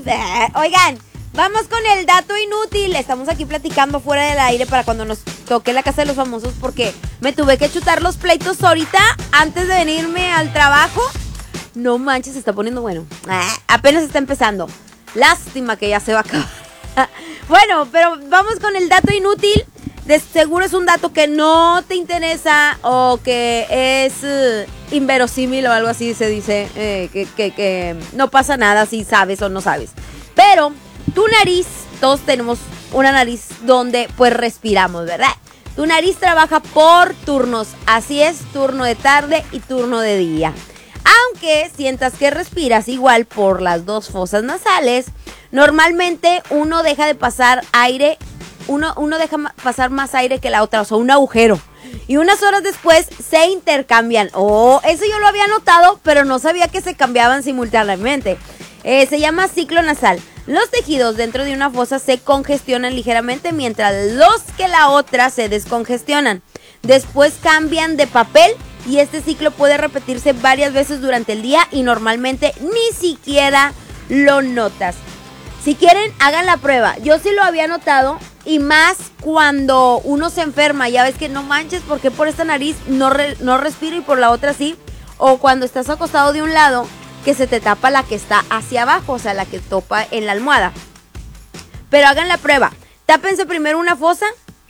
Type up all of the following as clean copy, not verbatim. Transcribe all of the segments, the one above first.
Oigan, vamos con el dato inútil. Estamos aquí platicando fuera del aire para cuando nos toque la casa de los famosos, porque me tuve que chutar los pleitos ahorita antes de venirme al trabajo. No manches, se está poniendo bueno. Apenas está empezando. Lástima que ya se va a acabar. Bueno, pero vamos con el dato inútil. De seguro es un dato que no te interesa o que es inverosímil o algo así se dice, que no pasa nada si sabes o no sabes. Pero tu nariz, todos tenemos una nariz donde pues respiramos, ¿verdad? Tu nariz trabaja por turnos, así es, turno de tarde y turno de día. Aunque sientas que respiras igual por las dos fosas nasales, normalmente uno deja de pasar aire, uno deja pasar más aire que la otra, o sea, un agujero. Y unas horas después se intercambian. Eso yo lo había notado, pero no sabía que se cambiaban simultáneamente. Se llama ciclo nasal. Los tejidos dentro de una fosa se congestionan ligeramente, mientras los que la otra se descongestionan. Después cambian de papel y este ciclo puede repetirse varias veces durante el día y normalmente ni siquiera lo notas. Si quieren, hagan la prueba. Yo sí lo había notado, y más cuando uno se enferma. Ya ves que no manches, ¿por qué por esta nariz no respiro y por la otra sí? O cuando estás acostado de un lado, que se te tapa la que está hacia abajo, o sea, la que topa en la almohada. Pero hagan la prueba. Tápense primero una fosa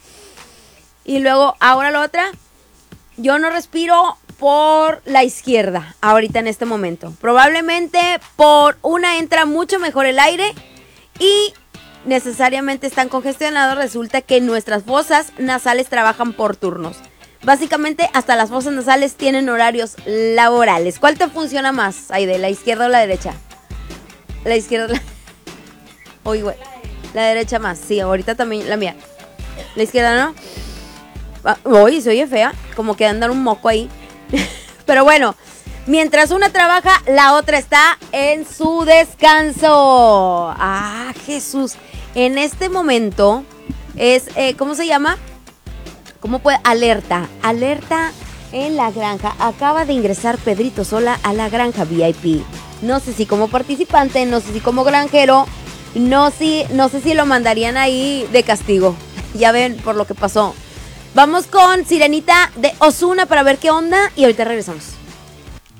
y luego ahora la otra. Yo no respiro por la izquierda ahorita en este momento. Probablemente por una entra mucho mejor el aire y necesariamente están congestionados. Resulta que nuestras fosas nasales trabajan por turnos. Básicamente hasta las fosas nasales tienen horarios laborales. ¿Cuál te funciona más, Aide? ¿La izquierda o la derecha? La izquierda. Uy, güey. La derecha más. Sí, ahorita también la mía. La izquierda no. Uy, se oye fea. Como que andan un moco ahí. Pero bueno, mientras una trabaja, la otra está en su descanso. Ah, Jesús. En este momento es, ¿cómo se llama? ¿Cómo puede? Alerta en la granja. Acaba de ingresar Pedrito Sola a la granja VIP. No sé si como participante, no sé si como granjero, no sé si lo mandarían ahí de castigo. Ya ven por lo que pasó. Vamos con Sirenita de Ozuna para ver qué onda y ahorita regresamos.